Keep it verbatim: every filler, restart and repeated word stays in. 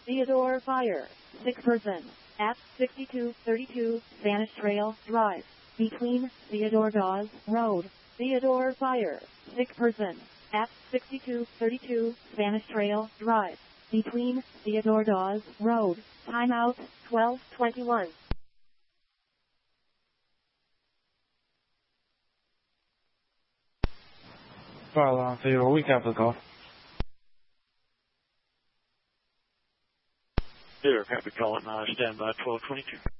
Theodore Fire. Sick person. At sixty-two thirty-two Spanish Trail Drive. Between Theodore Dawes Road. Theodore Fire. Sick person. At sixty-two thirty-two Spanish Trail Drive. Between Theodore Dawes Road. Timeout twelve twenty-one. Fire alarm, Theodore. We cancel the call. Theodore, copy call at uh, standby twelve twenty-two.